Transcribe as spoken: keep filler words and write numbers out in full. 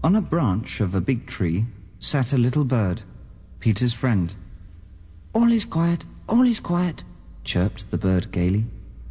On a branch of a big tree sat a little bird, Peter's friend. "All is quiet, all is quiet," chirped the bird gaily.